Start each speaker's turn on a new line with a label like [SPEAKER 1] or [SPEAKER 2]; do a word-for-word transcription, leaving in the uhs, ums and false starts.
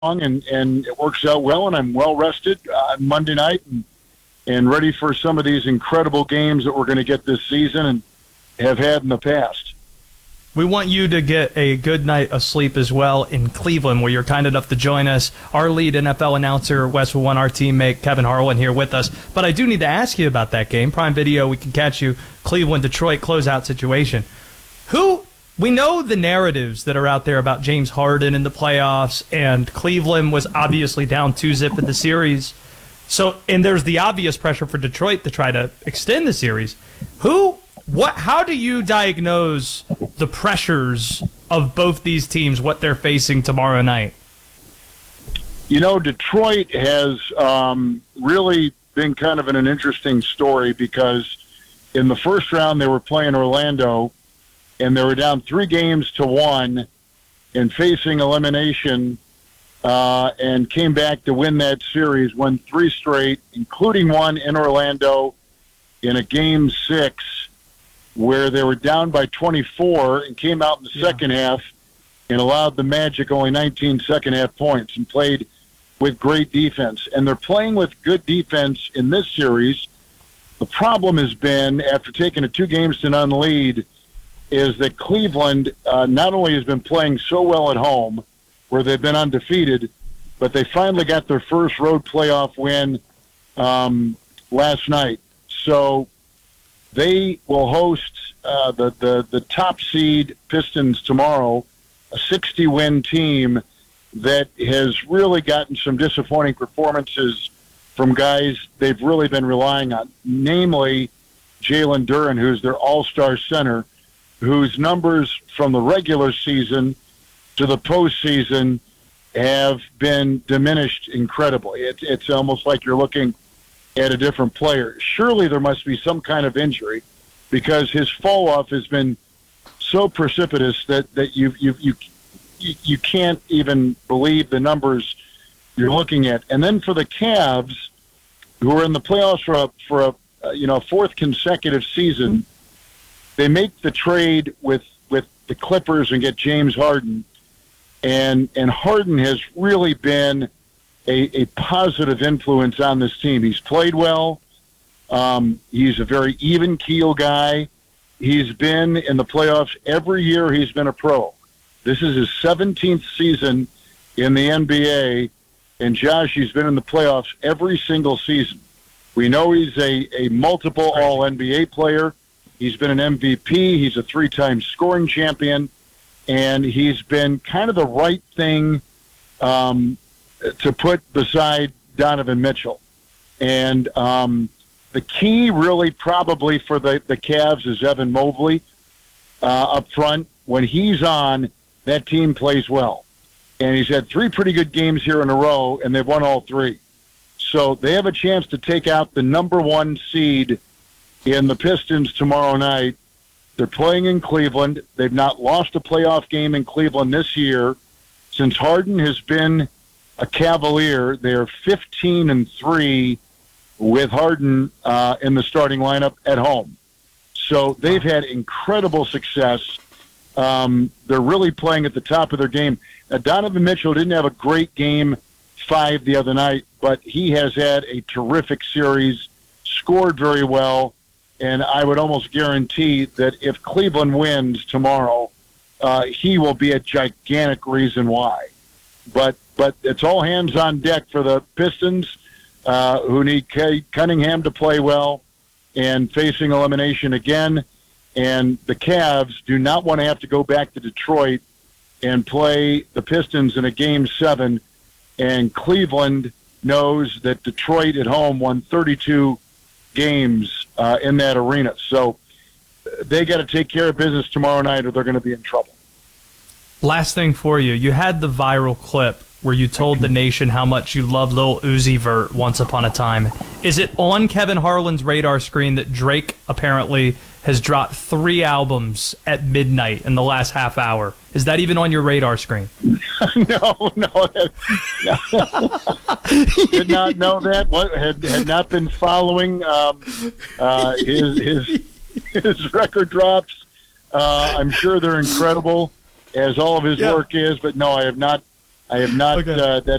[SPEAKER 1] and, and it works out well, and I'm well rested uh, Monday night and, and ready for some of these incredible games that we're going to get this season and have had in the past.
[SPEAKER 2] We want you to get a good night of sleep as well in Cleveland, where you're kind enough to join us. Our lead N F L announcer, Westwood One, our teammate, Kevin Harlan, here with us. But I do need to ask you about that game. Prime Video, we can catch you. Cleveland-Detroit closeout situation. Who... We know the narratives that are out there about James Harden in the playoffs, and Cleveland was obviously down two zip in the series. So, and there's the obvious pressure for Detroit to try to extend the series. Who, what, how do you diagnose the pressures of both these teams, what they're facing tomorrow night?
[SPEAKER 1] You know, Detroit has um, really been kind of an interesting story because in the first round they were playing Orlando, and they were down three games to one and facing elimination uh, and came back to win that series, won three straight, including one in Orlando in a game six where they were down by twenty-four and came out in the yeah. second half and allowed the Magic only nineteen second half points and played with great defense. And they're playing with good defense in this series. The problem has been, after taking a two games to none lead, is that Cleveland uh, not only has been playing so well at home, where they've been undefeated, but they finally got their first road playoff win um, last night. So they will host uh, the, the, the top seed Pistons tomorrow, a sixty-win team that has really gotten some disappointing performances from guys they've really been relying on, namely Jalen Duren, who's their all-star center, whose numbers from the regular season to the postseason have been diminished incredibly. It, it's almost like you're looking at a different player. Surely there must be some kind of injury because his fall off has been so precipitous that, that you, you, you, you can't even believe the numbers you're looking at. And then for the Cavs, who are in the playoffs for a, for a uh, you know, fourth consecutive season, they make the trade with, with the Clippers and get James Harden, and and Harden has really been a, a positive influence on this team. He's played well. Um, he's a very even-keel guy. He's been in the playoffs every year he's been a pro. This is his seventeenth season in the N B A, and Josh, he's been in the playoffs every single season. We know he's a, a multiple All-N B A player. He's been an M V P. He's a three-time scoring champion, and he's been kind of the right thing um, to put beside Donovan Mitchell. And um, the key really probably for the, the Cavs is Evan Mobley uh, up front. When he's on, that team plays well. And he's had three pretty good games here in a row, and they've won all three. So they have a chance to take out the number one seed in the Pistons tomorrow night. They're playing in Cleveland. They've not lost a playoff game in Cleveland this year. Since Harden has been a Cavalier, they're fifteen and three with Harden uh, in the starting lineup at home. So they've had incredible success. Um, they're really playing at the top of their game. Now, Donovan Mitchell didn't have a great game five the other night, but he has had a terrific series, scored very well. And I would almost guarantee that if Cleveland wins tomorrow, uh, he will be a gigantic reason why. But but it's all hands on deck for the Pistons, uh, who need Cade Cunningham to play well and facing elimination again. And the Cavs do not want to have to go back to Detroit and play the Pistons in a game seven. And Cleveland knows that Detroit at home won thirty-two games uh, in that arena. So they got to take care of business tomorrow night or they're going to be in trouble.
[SPEAKER 2] Last thing for you. You had the viral clip where you told the nation how much you loved Lil Uzi Vert once upon a time. Is it on Kevin Harlan's radar screen that Drake apparently has dropped three albums at midnight in the last half hour? Is that even on your radar screen?
[SPEAKER 1] no, no. no. Did not know that. What had had not been following um, uh, his his his record drops. Uh, I'm sure they're incredible, as all of his
[SPEAKER 2] yeah.
[SPEAKER 1] work is. But no, I have not. I have not
[SPEAKER 2] Okay.
[SPEAKER 1] uh, that